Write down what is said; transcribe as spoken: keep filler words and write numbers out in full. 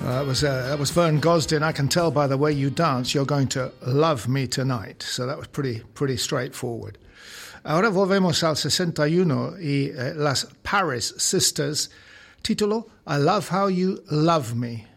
Uh, that was uh, that was Vern Gosdin. I can tell by the way you dance, you're going to love me tonight. So that was pretty pretty straightforward. Ahora volvemos al sesenta y uno y eh, las Paris Sisters. Título: I Love How You Love Me.